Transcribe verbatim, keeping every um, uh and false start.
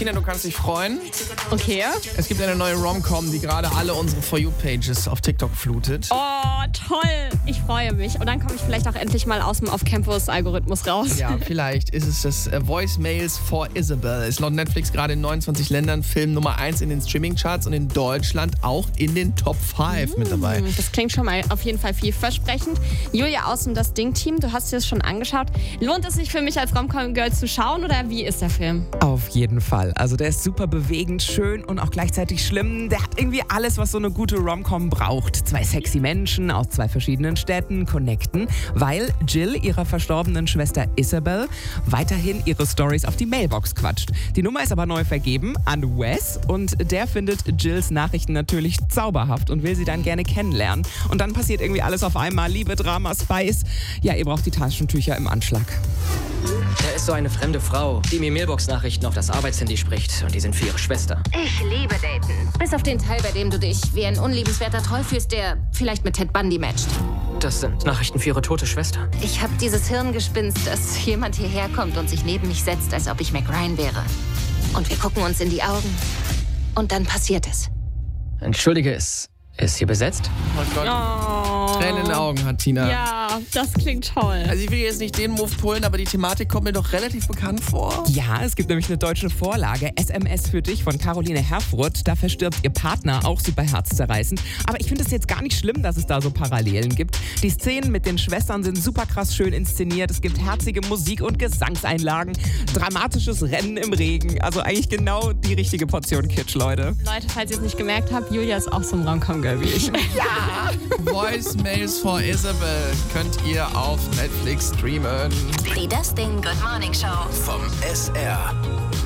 Tina, du kannst dich freuen. Okay. Es gibt eine neue Rom-Com, die gerade alle unsere For You-Pages auf TikTok flutet. Oh, toll. Ich freue mich. Und dann komme ich vielleicht auch endlich mal aus dem Off-Campus-Algorithmus raus. Ja, vielleicht ist es das äh, Voicemails for Isabel. Ist laut Netflix gerade in neunundzwanzig Ländern Film Nummer eins in den Streaming-Charts und in Deutschland auch in den Top fünf mm, mit dabei. Das klingt schon mal auf jeden Fall vielversprechend. Julia aus dem Das Ding-Team, du hast dir das schon angeschaut. Lohnt es sich für mich als Rom-Com-Girl zu schauen oder wie ist der Film? Auf jeden Fall. Also der ist super bewegend, schön und auch gleichzeitig schlimm. Der hat irgendwie alles, was so eine gute Rom-Com braucht. Zwei sexy Menschen aus zwei verschiedenen Städten connecten, weil Jill ihrer verstorbenen Schwester Isabel weiterhin ihre Stories auf die Mailbox quatscht. Die Nummer ist aber neu vergeben an Wes und der findet Jills Nachrichten natürlich zauberhaft und will sie dann gerne kennenlernen. Und dann passiert irgendwie alles auf einmal. Liebe, Drama, Spice. Ja, ihr braucht die Taschentücher im Anschlag. Er ist so eine fremde Frau, die mir Mailbox-Nachrichten auf das Arbeitshandy spricht und die sind für ihre Schwester. Ich liebe Daten. Bis auf den Teil, bei dem du dich wie ein unliebenswerter Troll fühlst, der vielleicht mit Ted Bundy matcht. Das sind Nachrichten für ihre tote Schwester. Ich habe dieses Hirngespinst, dass jemand hierher kommt und sich neben mich setzt, als ob ich Mac Ryan wäre. Und wir gucken uns in die Augen. Und dann passiert es. Entschuldige, ist, ist hier besetzt? Oh Gott. Oh. Tränen in den Augen hat Tina. Ja, das klingt toll. Also ich will jetzt nicht den Move pullen, aber die Thematik kommt mir doch relativ bekannt vor. Ja, es gibt nämlich eine deutsche Vorlage, S M S für dich von Caroline Herfurth. Da verstirbt ihr Partner, auch super herzzerreißend. Aber ich finde es jetzt gar nicht schlimm, dass es da so Parallelen gibt. Die Szenen mit den Schwestern sind super krass schön inszeniert. Es gibt herzige Musik und Gesangseinlagen, dramatisches Rennen im Regen. Also eigentlich genau die richtige Portion Kitsch, Leute. Leute, falls ihr es nicht gemerkt habt, Julia ist auch so ein Rom-Com-Girl wie ich. Ja! Voicemails for Isabel könnt ihr auf Netflix streamen. Die Das Ding Good Morning Show Vom S R.